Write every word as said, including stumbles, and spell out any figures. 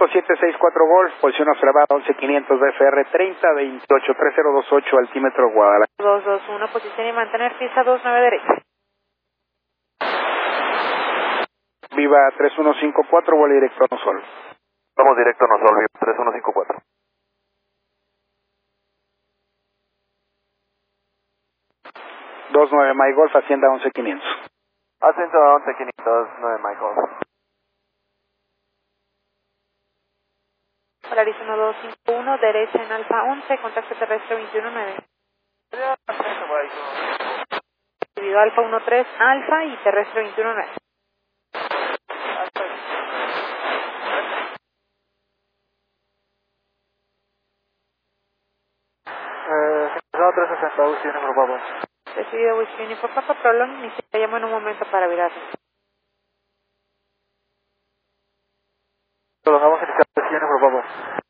cinco siete seis cuatro Golf, posición observada once quinientos D F R treinta veintiocho tres cero dos ocho, altímetro Guadalajara. dos dos uno, posición y mantener pista dos nueve derecha. Viva tres uno cinco cuatro, vuelo directo a Nosol. Vamos directo a Nosol, Viva tres uno cinco cuatro. dos nueve Mike Golf, Hacienda once quinientos. Ascenso a once quinientos, nueve Michael. Polaris uno dos cinco uno, derecha en Alfa once, contacto terrestre veintiuno nueve. Recibido Alfa uno tres, Alfa y terrestre veintiuno nueve. Eh, tres sesenta, U C N por Papa. Recibido Whisky Uniform Papa, Prolong, y se llama en un momento para virarlo. Prolongamos el U C N por Papa.